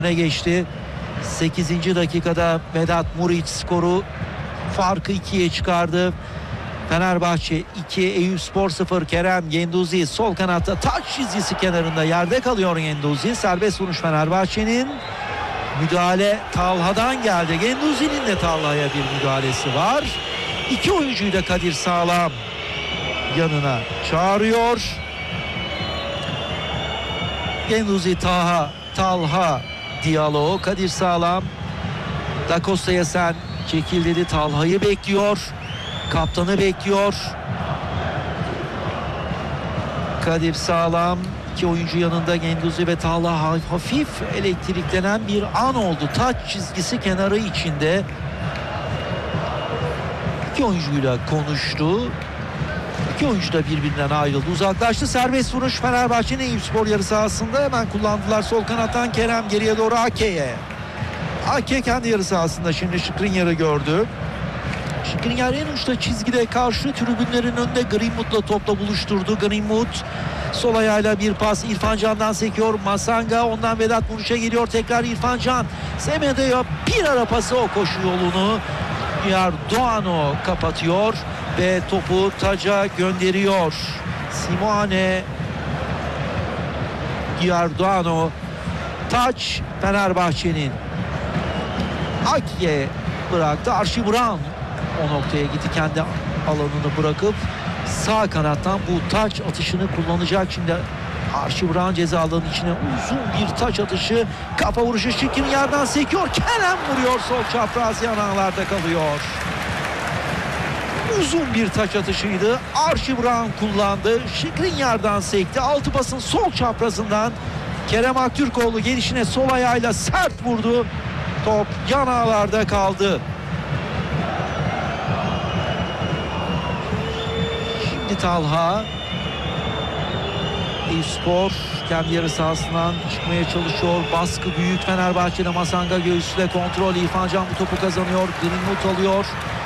geçti. 8. dakikada Vedat Muriç skoru farkı 2'ye çıkardı. Fenerbahçe 2, Eyüpspor 0. Kerem Genduzi sol kanatta taç çizgisi kenarında yerde kalıyor Genduzi. Serbest vuruş Fenerbahçe'nin. Müdahale Talha'dan geldi. Genduzi'nin de Talha'ya bir müdahalesi var. İki oyuncuyu da Kadir Sağlam yanına çağırıyor. Genduzi, Talha diyaloğu. Kadir Sağlam Da Costa'ya sen çekil dedi. Talha'yı bekliyor. Kaptanı bekliyor. Kadir Sağlam, iki oyuncu yanında Genduzi ve Talha. Hafif elektriklenen bir an oldu. Taç çizgisi kenarı içinde. İki oyuncuyla konuştu. İki oyuncu da birbirinden ayrıldı. Uzaklaştı. Serbest vuruş Fenerbahçe'nin Eyüpspor yarı sahasında. Hemen kullandılar. Sol kanattan Kerem geriye doğru Ake'ye. Ake kendi yarı sahasında şimdi Skriniar'ı gördü. Skriniar en uçta çizgide karşı tribünlerin önünde Greenwood'la topla buluşturdu. Greenwood sol ayağıyla bir pas İrfan Can'dan sekiyor. Masanga ondan Vedat Muriç'e geliyor. Tekrar İrfan Can. Semedo'ya bir ara pası, o koşu yolunu Giordano kapatıyor ve topu taca gönderiyor. Simone Giordano. Taç Fenerbahçe'nin. Akke bıraktı. Archie Brown o noktaya gitti, kendi alanını bırakıp sağ kanattan bu taç atışını kullanacak. Şimdi Archie Brown ceza alanının içine uzun bir taç atışı, kafa vuruşu Skriniar'dan sekiyor. Kerem vuruyor, sol çapraz yanağlarda kalıyor. Uzun bir taç atışıydı. Archie Brown kullandı. Skriniar'dan sekti. Altı pasın sol çaprazından Kerem Aktürkoğlu gelişine sol ayağıyla sert vurdu. Top yanağlarda kaldı. Şimdi Talha. Eyüpspor kendi yarı sahasından çıkmaya çalışıyor. Baskı büyük Fenerbahçe'de. Masanga göğüsle kontrol. İrfan Can bu topu kazanıyor. Greenwood alıyor.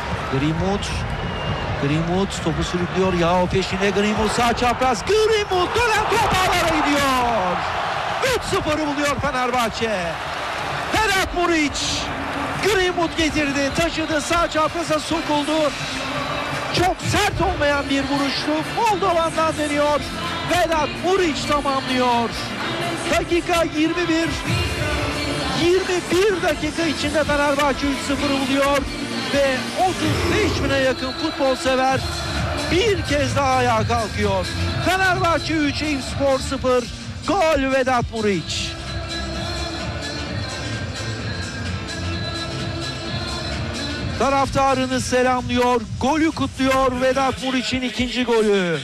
Greenwood topu sürüklüyor. Yao peşinde. Greenwood sağ çapraz. Greenwood dönen top ağlara gidiyor. 3-0'ı buluyor Fenerbahçe. Vedat Muriç Greenwood getirdi, taşıdı, sağ çapraza sokuldu. Çok sert olmayan bir vuruştu. Moldovan'dan deniyor. Vedat Muriç tamamlıyor. Dakika 21. 21 dakika içinde Fenerbahçe 3-0'ı buluyor ve 35 bine yakın futbol sever bir kez daha ayağa kalkıyor. Fenerbahçe 3, Eyüpspor 0. Gol Vedat Muriç. Taraftarını selamlıyor, golü kutluyor. Vedat Muriç'in ikinci golü.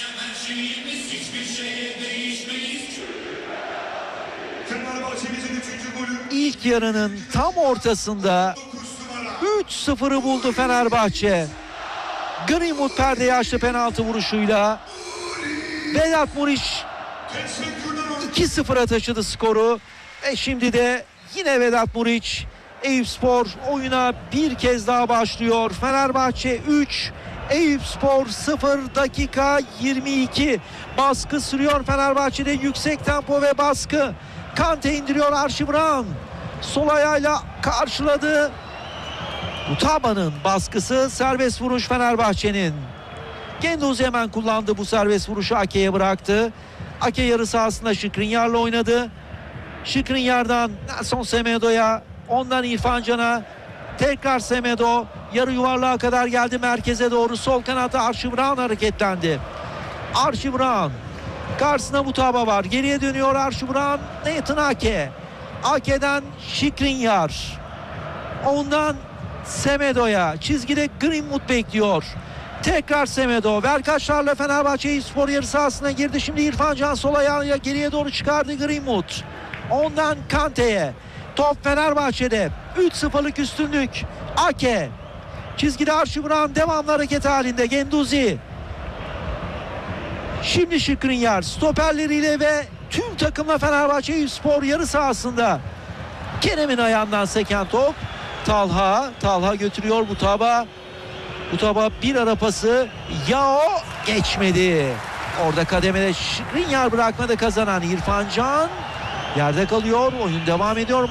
İlk yarının tam ortasında 3-0'ı buldu Fenerbahçe. Greenwood perdeyi açtı penaltı vuruşuyla. Vedat Muriç 2-0'a taşıdı skoru. Ve şimdi de yine Vedat Muriç. Eyüpspor oyuna bir kez daha başlıyor. Fenerbahçe 3, Eyüpspor 0, dakika 22. Baskı sürüyor Fenerbahçe'de, yüksek tempo ve baskı. Kante indiriyor Archie Brown. Sol ayağıyla karşıladı. Utaba'nın baskısı, serbest vuruş Fenerbahçe'nin. Genduzi hemen kullandı bu serbest vuruşu, Ake'ye bıraktı. Ake yarı sahasında Skriniar'la oynadı. Skriniar'dan Nelson Semedo'ya, ondan İrfan Can'a, tekrar Semedo yarı yuvarlığa kadar geldi, merkeze doğru sol kanata Archie Brown hareketlendi. Archie Brown karşısına Mutaba var, geriye dönüyor Archie Brown. Nathan Ake, Ake'den Skriniar, ondan Semedo'ya, çizgide Greenwood bekliyor. Tekrar Semedo, verkaçlarla Fenerbahçe Eyüpspor yarı sahasına girdi. Şimdi İrfan Can sol ayağıyla geriye doğru çıkardı Greenwood. Ondan Kante'ye. Top Fenerbahçe'de. 3-0'lık üstünlük. Ake. Çizgide Archie Brown devamlı hareket halinde. Genduzi. Şimdi Skriniar stoperleriyle ve tüm takımla Fenerbahçe Eyüpspor yarı sahasında. Kerem'in ayağından seken top. Talha götürüyor Mutaba. Mutaba bir ara pası. Yao geçmedi. Orada kademede Skriniar bırakmadı, kazanan İrfan Can. Yerde kalıyor. Oyun devam ediyor.